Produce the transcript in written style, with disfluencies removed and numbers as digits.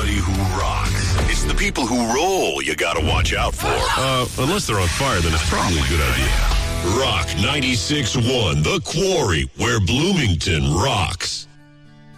Everybody who rocks. It's the people who roll you gotta watch out for. Unless they're on fire, then it's probably a good idea. Rock 96.1, The Quarry, where Bloomington rocks.